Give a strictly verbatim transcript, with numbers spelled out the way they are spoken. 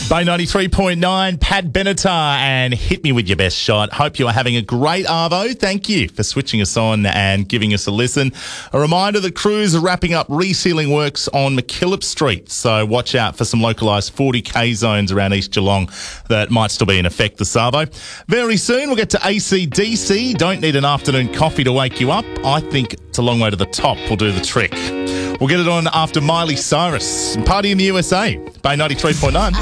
Bay ninety-three point nine, Pat Benatar, and hit me with your best shot. Hope you are having a great Arvo. Thank you for switching us on and giving us a listen. A reminder that crews are wrapping up resealing works on McKillop Street, so watch out for some localised forty K zones around East Geelong that might still be in effect this Arvo. Very soon we'll get to A C D C. Don't need an afternoon coffee to wake you up. I think it's a long way to the top will do the trick. We'll get it on after Miley Cyrus. Party in the U S A. Bay ninety-three point nine.